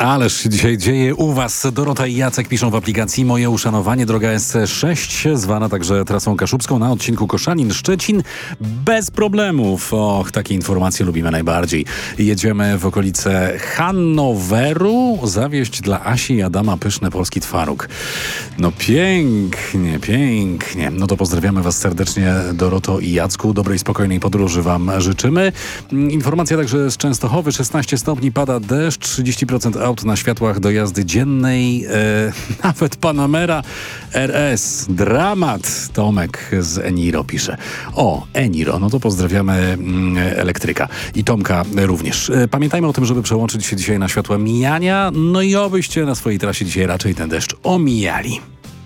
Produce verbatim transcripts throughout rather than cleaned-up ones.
Ależ się dzisiaj dzieje u Was. Dorota i Jacek piszą w aplikacji Moje uszanowanie. Droga S sześć, zwana także trasą kaszubską na odcinku Koszalin-Szczecin. Bez problemów. Och, takie informacje lubimy najbardziej. Jedziemy w okolice Hannoweru. Zawieźć dla Asi i Adama pyszny polski twaróg. No pięknie, pięknie. No to pozdrawiamy Was serdecznie, Doroto i Jacku. Dobrej, spokojnej podróży Wam życzymy. Informacja także z Częstochowy. szesnaście stopni, pada deszcz, trzydzieści procent aut na światłach do jazdy dziennej. E, nawet Panamera R S. Dramat. Tomek z Eniro pisze. O, Eniro. No to pozdrawiamy mm, elektryka. I Tomka również. E, pamiętajmy o tym, żeby przełączyć się dzisiaj na światła mijania. No i obyście na swojej trasie dzisiaj raczej ten deszcz omijali.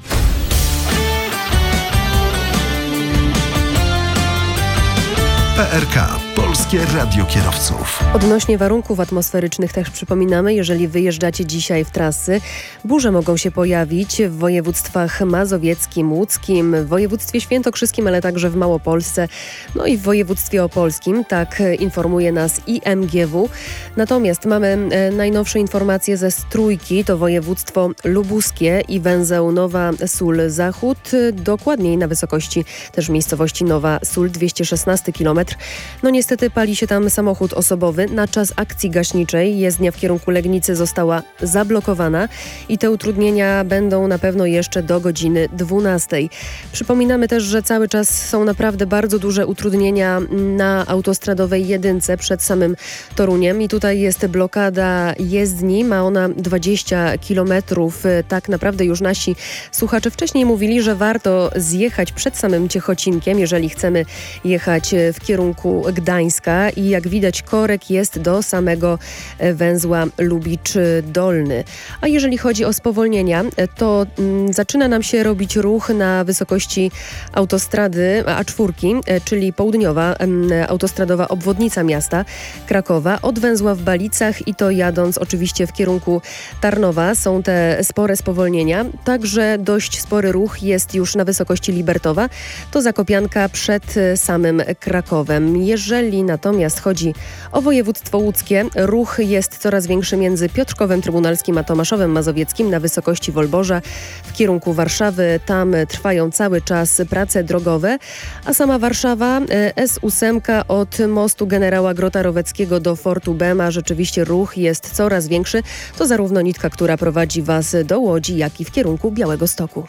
P R K. Polskie Radio Kierowców. Odnośnie warunków atmosferycznych też przypominamy, jeżeli wyjeżdżacie dzisiaj w trasy, burze mogą się pojawić w województwach mazowieckim, łódzkim, w województwie świętokrzyskim, ale także w Małopolsce, no i w województwie opolskim. Tak informuje nas I M G W. Natomiast mamy najnowsze informacje ze Strójki, to województwo lubuskie i węzeł Nowa Sól Zachód, dokładniej na wysokości też miejscowości Nowa Sól, dwieście szesnasty kilometr. No niestety pali się tam samochód osobowy. Na czas akcji gaśniczej jezdnia w kierunku Legnicy została zablokowana i te utrudnienia będą na pewno jeszcze do godziny dwunastej. Przypominamy też, że cały czas są naprawdę bardzo duże utrudnienia na autostradowej jedynce przed samym Toruniem i tutaj jest blokada jezdni. Ma ona dwadzieścia kilometrów. Tak naprawdę już nasi słuchacze wcześniej mówili, że warto zjechać przed samym Ciechocinkiem, jeżeli chcemy jechać w kierunku Gdańska i jak widać korek jest do samego węzła Lubicz Dolny. A jeżeli chodzi o spowolnienia, to mm, zaczyna nam się robić ruch na wysokości autostrady A cztery, czyli południowa mm, autostradowa obwodnica miasta Krakowa od węzła w Balicach i to jadąc oczywiście w kierunku Tarnowa są te spore spowolnienia. Także dość spory ruch jest już na wysokości Libertowa, to Zakopianka przed samym Krakowem. Jeżeli natomiast chodzi o województwo łódzkie, ruch jest coraz większy między Piotrkowem Trybunalskim a Tomaszowem Mazowieckim na wysokości Wolborza w kierunku Warszawy. Tam trwają cały czas prace drogowe, a sama Warszawa S osiem od mostu generała Grota-Roweckiego do Fortu Bema rzeczywiście ruch jest coraz większy. To zarówno nitka, która prowadzi Was do Łodzi, jak i w kierunku Białegostoku.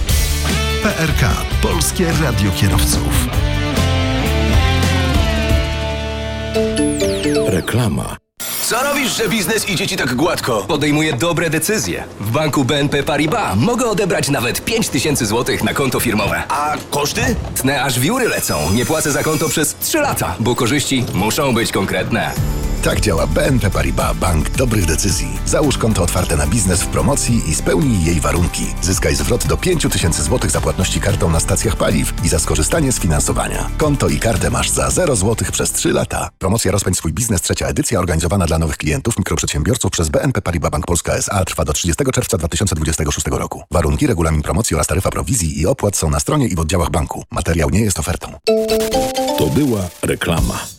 P R K. Polskie Radio Kierowców. Reklama. Co robisz, że biznes idzie Ci tak gładko? Podejmuję dobre decyzje. W banku B N P Paribas mogę odebrać nawet pięć tysięcy złotych na konto firmowe. A koszty? Tnę aż wióry lecą. Nie płacę za konto przez trzy lata, bo korzyści muszą być konkretne. Tak działa B N P Paribas, bank dobrych decyzji. Załóż konto otwarte na biznes w promocji i spełnij jej warunki. Zyskaj zwrot do pięć tysięcy złotych za płatności kartą na stacjach paliw i za skorzystanie z finansowania. Konto i kartę masz za zero złotych przez trzy lata. Promocja Rozpędź swój biznes, trzecia edycja, organizowana dla nowych klientów, mikroprzedsiębiorców przez B N P Paribas Bank Polska S A, trwa do trzydziestego czerwca dwa tysiące dwudziestego szóstego roku. Warunki, regulamin promocji oraz taryfa prowizji i opłat są na stronie i w oddziałach banku. Materiał nie jest ofertą. To była reklama.